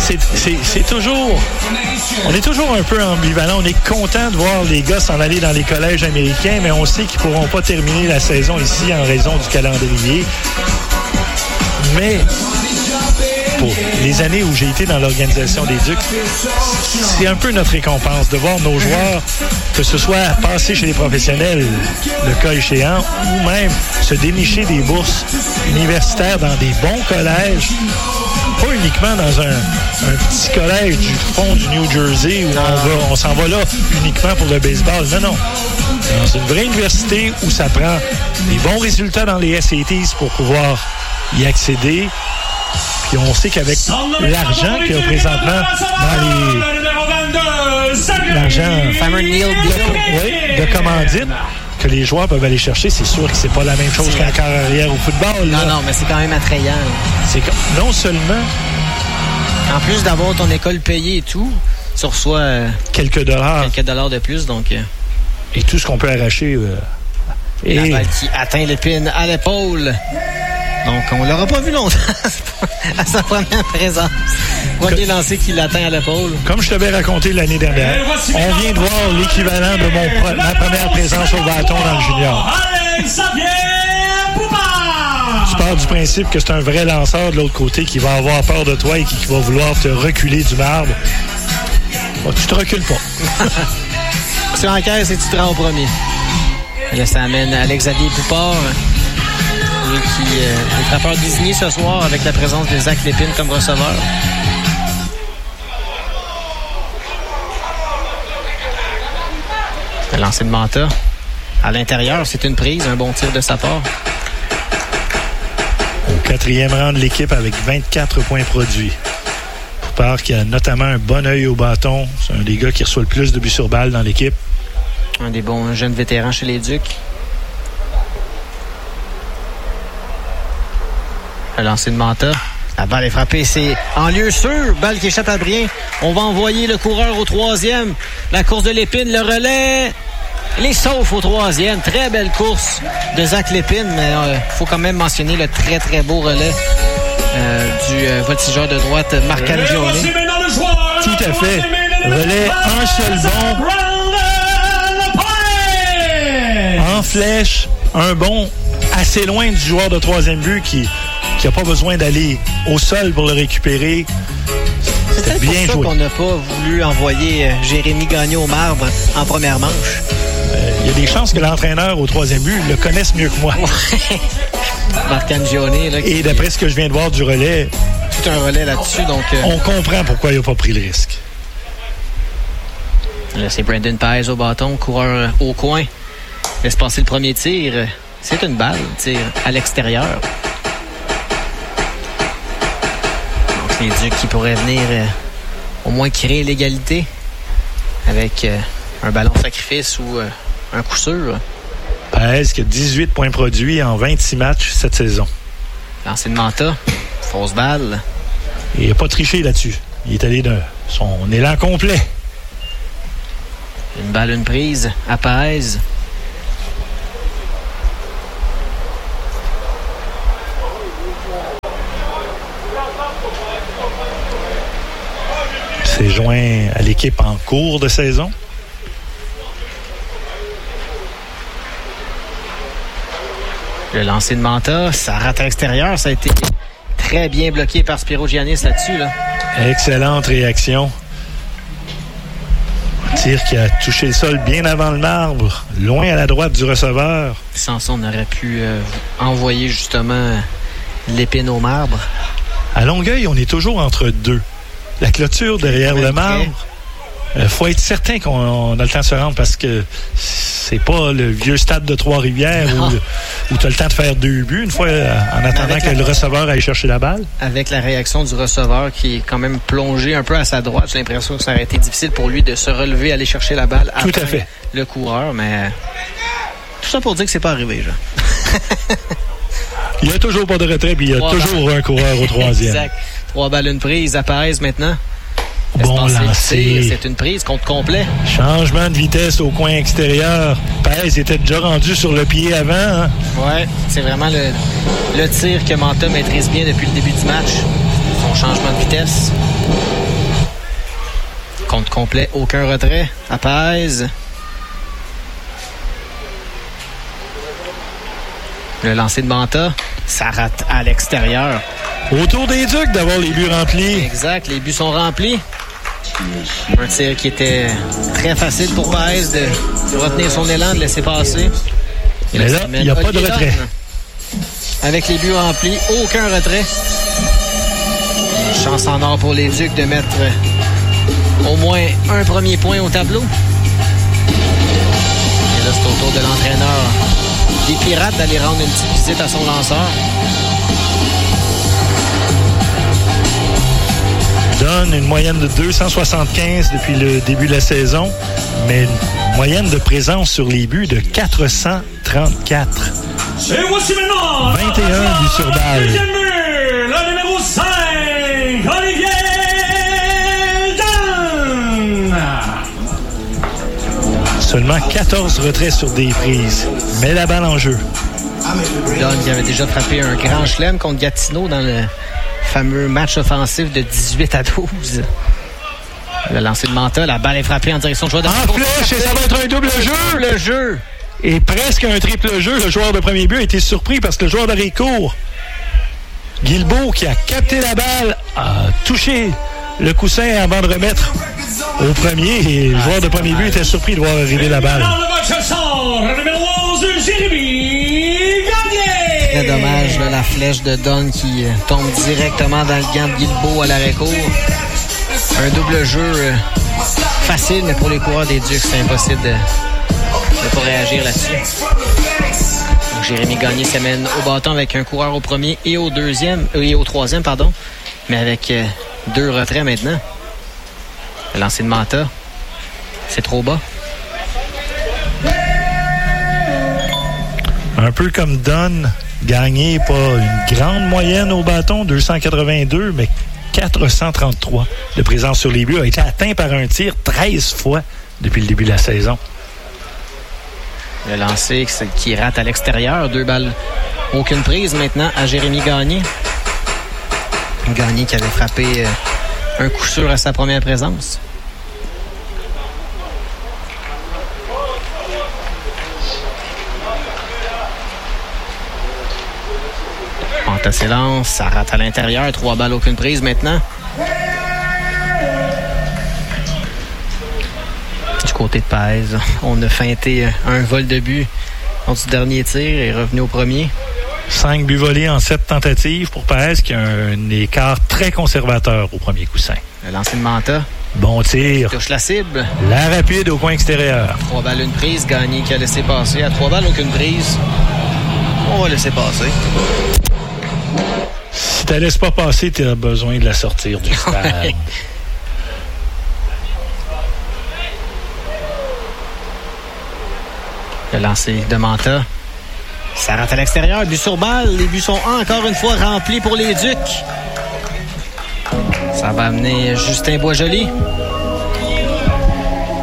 c'est toujours... On est toujours un peu ambivalent. On est content de voir les gars s'en aller dans les collèges américains, mais on sait qu'ils ne pourront pas terminer la saison ici en raison du calendrier. Mais pour les années où j'ai été dans l'organisation des Ducs, c'est un peu notre récompense de voir nos joueurs, que ce soit passer chez les professionnels, le cas échéant, ou même se dénicher des bourses universitaires dans des bons collèges, pas uniquement dans un petit collège du fond du New Jersey où on s'en va là uniquement pour le baseball. Non. C'est une vraie université où ça prend des bons résultats dans les SATs pour pouvoir y accéder. Puis on sait qu'avec l'argent qu'il y a présentement dans l'argent de commandite que les joueurs peuvent aller chercher, c'est sûr que c'est pas la même chose qu'un quart arrière au football. Là. Non, mais c'est quand même attrayant. C'est non seulement... En plus d'avoir ton école payée et tout, tu reçois quelques dollars de plus. Donc, et tout ce qu'on peut arracher. La balle qui atteint l'épine à l'épaule. Donc, on ne l'aura pas vu longtemps à sa première présence. Premier lancé qui l'atteint à l'épaule. Comme je t'avais raconté l'année dernière, on vient de voir l'équivalent de ma première présence au bâton dans le junior. Tu pars du principe que c'est un vrai lanceur de l'autre côté qui va avoir peur de toi et qui va vouloir te reculer du marbre. Bon, tu te recules pas. Tu encaisses et tu te rends au premier. Et là, ça amène Alex-Xavier Poupard. Lui qui est frappeur désigné ce soir avec la présence de Zach Lépine comme receveur. Le lancer de Manta. À l'intérieur, c'est une prise, un bon tir de sa part. Au 4e rang de l'équipe avec 24 points produits. Poupard qui a notamment un bon œil au bâton. C'est un des gars qui reçoit le plus de buts sur balle dans l'équipe. Un des bons jeunes vétérans chez les Ducs. Le lancer de Manta. La balle est frappée, c'est en lieu sûr. Balle qui échappe à Brien. On va envoyer le coureur au 3e. La course de Lépine, le relais. Il est sauf au 3e. Très belle course de Zach Lépine, mais il faut quand même mentionner le très, très beau relais du voltigeur de droite, Marc-Anne Gione. Tout à fait. Relais un seul bon. En flèche, un bon assez loin du joueur de 3e but qui n'a pas besoin d'aller au sol pour le récupérer. C'est peut-être bien pour ça qu'on n'a pas voulu envoyer Jérémy Gagnon au marbre en première manche. Il y a des chances que l'entraîneur au 3e but le connaisse mieux que moi. Marc-Anne Gione. Et d'après ce que je viens de voir du relais... Tout un relais là-dessus, donc... On comprend pourquoi il n'a pas pris le risque. Là, c'est Brandon Paez au bâton, coureur au coin. Laisse passer le premier tir. C'est une balle, tir à l'extérieur. Les Ducs qui pourraient venir au moins créer l'égalité avec un ballon sacrifice ou un coup sûr. Paez qui a 18 points produits en 26 matchs cette saison. Lancer de Manta, fausse balle. Et il n'a pas triché là-dessus. Il est allé de son élan complet. Une balle, une prise à Paez. S'est joint à l'équipe en cours de saison. Le lancer de Manta, ça rate à l'extérieur. Ça a été très bien bloqué par Spiro Giannis là-dessus. Là. Excellente réaction. Tir qui a touché le sol bien avant le marbre, loin à la droite du receveur. Sans ça, on aurait pu envoyer justement Lépine au marbre. À Longueuil, on est toujours entre deux. La clôture derrière le marbre, faut être certain qu'on a le temps de se rendre parce que c'est pas le vieux stade de Trois-Rivières où tu as le temps de faire 2 buts une fois en attendant que le receveur aille chercher la balle. Avec la réaction du receveur qui est quand même plongé un peu à sa droite, j'ai l'impression que ça aurait été difficile pour lui de se relever, aller chercher la balle après à fait. Le coureur, mais tout ça pour dire que c'est pas arrivé, Jean. Il n'y a toujours pas de retrait, puis il y a toujours un coureur au 3e. Exact. 3 balles, une prise à Paez maintenant. Bon lancé. C'est une prise contre complet. Changement de vitesse au coin extérieur. Paez était déjà rendu sur le pied avant. Hein? Ouais, c'est vraiment le tir que Manta maîtrise bien depuis le début du match. Son changement de vitesse. Compte complet, aucun retrait. Apaise. Le lancer de Manta, ça rate à l'extérieur. Autour des Ducs d'avoir les buts remplis. Exact, les buts sont remplis. Un tir qui était très facile pour Páez de retenir son élan, de laisser passer. Mais là, il n'y a pas de retrait. Avec les buts remplis, aucun retrait. Une chance en or pour les Ducs de mettre au moins un premier point au tableau. Et là, c'est au tour de l'entraîneur des Pirates d'aller rendre une petite visite à son lanceur. Donne une moyenne de 275 depuis le début de la saison, mais une moyenne de présence sur les buts de 434. Et voici maintenant 21 buts sur balle. Deuxième but, le numéro 5, Olivier Dunn. Seulement 14 retraits sur des prises. Met la balle en jeu. Dunn qui avait déjà frappé un grand chelem contre Gatineau dans le fameux match offensif de 18-12. Le lancer de Manta, la balle est frappée en direction de joueur de... En flèche, et ça va être un double jeu. Le jeu. Et presque un triple jeu. Le joueur de premier but a été surpris parce que le joueur d'arrêt court, Guilbeault, qui a capté la balle, a touché le coussin avant de remettre au premier. Et le joueur de premier but était surpris de voir arriver la balle. Dans le match sort, le numéro 11, Jérémy Gagné. Très dommage, là, la flèche de Dunn qui tombe directement dans le gant de Guilbeault à l'arrêt court. Un double jeu facile, mais pour les coureurs des Ducs, c'est impossible de ne pas réagir là-dessus. Donc, Jérémy Gagné s'amène au bâton avec un coureur au premier et au troisième, mais avec 2 retraits maintenant. Le lancer de Manta, c'est trop bas. Un peu comme Dunn, Gagné pas une grande moyenne au bâton, 282, mais 433 de présence sur les buts, a été atteint par un tir 13 fois depuis le début de la saison. Le lancer qui rate à l'extérieur, 2 balles, aucune prise maintenant à Jérémy Gagné. Gagné qui avait frappé un coup sûr à sa première présence. Manta s'élance, ça rate à l'intérieur, 3 balles, aucune prise maintenant. Du côté de Páez, on a feinté un vol de but lors du dernier tir et est revenu au premier. 5 buts volés en 7 tentatives pour Páez, qui a un écart très conservateur au premier coussin. Le lancer de Manta. Bon tir. Touche la cible. La rapide au coin extérieur. 3 balles, une prise. Gagné qui a laissé passer. À 3 balles, aucune prise. On va laisser passer. Si tu la laisses pas passer, tu as besoin de la sortir du stade. Le lancer de Manta. Ça rate à l'extérieur. But sur balle. Les buts sont encore une fois remplis pour les Ducs. Ça va amener Justin Boisjoli.